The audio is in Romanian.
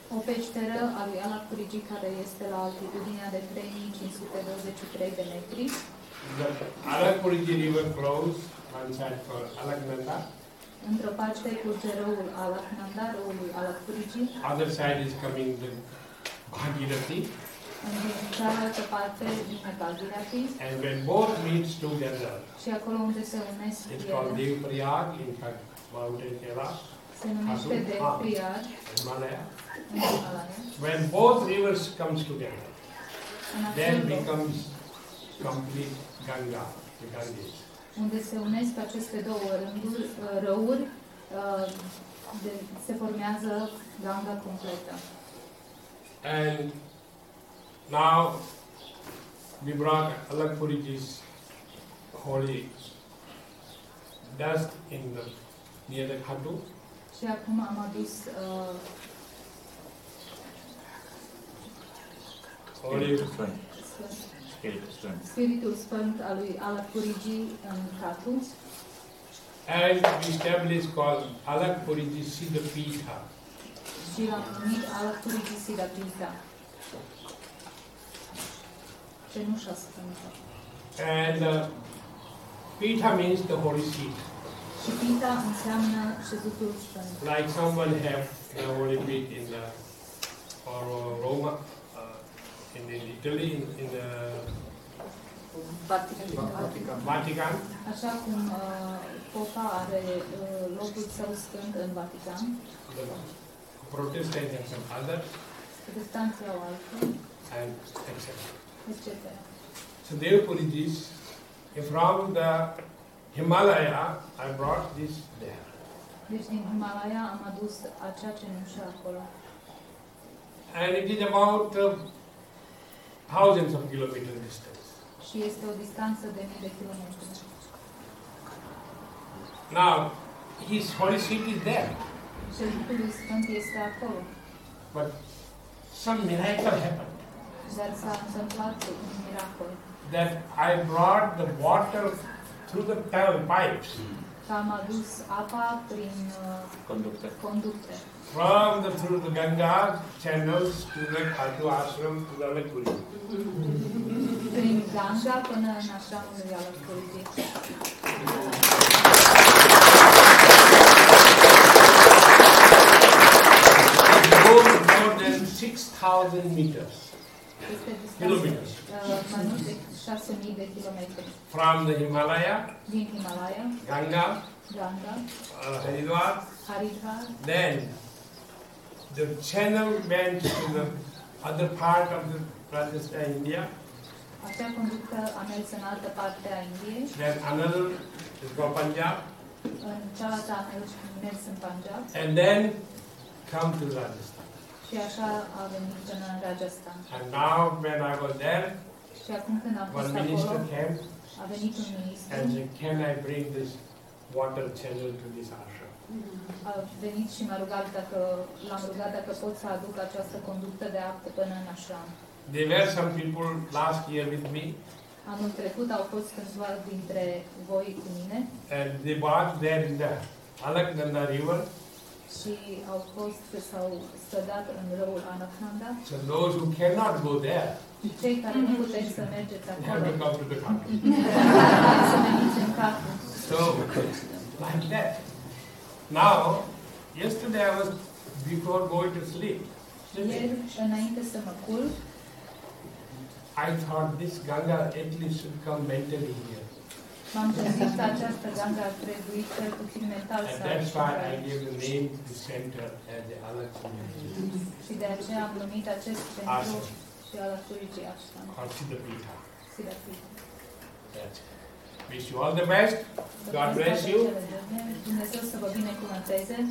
O peșteră a lui Alakpuriji care este la altitudinea de 3523 de metri. The Alakpuriji river flows one side for Alaknanda. Într-o parte curge râul Alaknanda, râul lui Alakpuriji. Other side is coming the Bhagirathi. În cealaltă parte vine Bhagirathi. And when both meets together, Și acolo unde se unesc it's called ele, Devprayag, in fact, mountain Kailash, se numește Devprayag, Himalaya. în Himalaya. When both rivers comes together, În then acel loc becomes complete Ganga, the Ganges. unde se unesc aceste două râuri, se formează Ganga completă. And now we brought Alakpuriji's holy dust in the near the Khatu. Și acum am adus Holy Spiritul Sfânt al lui Alakpuriji în Khatu. and we established called Alakpuriji Siddha Pitha. Și l-am numit Alakpuriji Siddha Pitha. Cenușa sfântă. And Pitha means the holy seat. Și Pitha înseamnă șezutul sfânt. Like someone have the holy seat in the or Roma in Italy in the Vatican. Așa cum Popa are locul său sfânt în Vatican, The Protestants have some other protestanții au altul, and etc. etc. So Devpuriji's from the Himalaya I brought this there. Deci din Himalaya am adus acea cenușă acolo. And it is about thousands of kilometers distance. Și este o distanță de mii de kilometri. Now, his holy seat is there, Șezutul lui Sfânt este acolo. but some miracle happened. Dar s-a întâmplat un miracol. That I brought the water through the pipes Că am adus apa prin conducte. through the Ganga channels to the Khatu ashram to the Alakpuriji. Prin Ganga până în așramul lui Alakpuriji. More than 6,000 meters. Este Kilometers. mai mult de 6.000 de kilometri. From the Himalaya, Din Himalaya, Ganga, Ganga, Haridwar, Haridwar, then the channel went to the other part of the Rajasthan, India. acea conductă a mers în altă parte a Indiei, Then another is called Punjab, în cealaltă a mers în Punjab and then come to Rajasthan. și așa a venit până în Rajasthan. And now when I was there, Și acum când am one fost minister acolo, came a venit un ministru, and said, "Can I bring this water channel to this ashram?" a venit și m-a rugat l-am rugat dacă pot să aduc această conductă de apă până în ashram. There were some people last year with me, Anul trecut au fost câțiva dintre voi cu mine and they bathed there in the Alaknanda river. și s-au stădat în râul Alaknanda. So those who cannot go there Cei care nu puteți să mergeți have acolo, to come to the Khatu. să veniți în Khatu. So, like that. Now, yesterday I was, before going to sleep, Ieri, înainte să mă culc, I thought this Ganga at least should come mentally here. m-am gândit că această Ganga ar trebui cel puțin mental And să that's why I ajungă. gave the name to the center as the Alakpuriji Și de aceea am numit acest centru și Alakpuriji Ashram. or Siddhapitha. Siddha Pitha. That's it. Wish you all the best. God bless you. Dumnezeu să vă binecuvânteze.